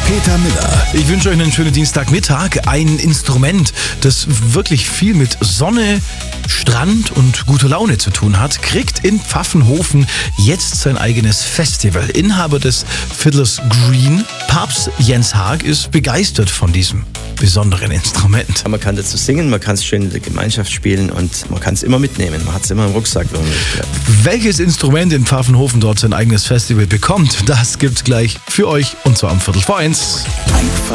Peter Miller. Ich wünsche euch einen schönen Dienstagmittag. Ein Instrument, das wirklich viel mit Sonne, Strand und guter Laune zu tun hat, kriegt in Pfaffenhofen jetzt sein eigenes Festival. Inhaber des Fiddler's Green, Papst Jens Haag, ist begeistert von diesem besonderen Instrument. Man kann dazu singen, man kann es schön in der Gemeinschaft spielen und man kann es immer mitnehmen. Man hat es immer im Rucksack, wenn man möchte. Welches Instrument in Pfaffenhofen dort sein eigenes Festival bekommt, das gibt's gleich für euch und zwar um 12:45. Einfach